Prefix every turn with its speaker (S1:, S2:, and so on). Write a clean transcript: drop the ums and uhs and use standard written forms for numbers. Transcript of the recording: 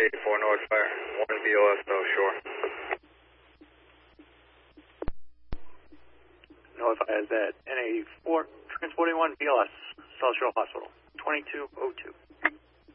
S1: N84 North Fire, 1 BOS South Shore.
S2: North Fire is at N84, transporting 1 BLS, South Shore Hospital, 2202.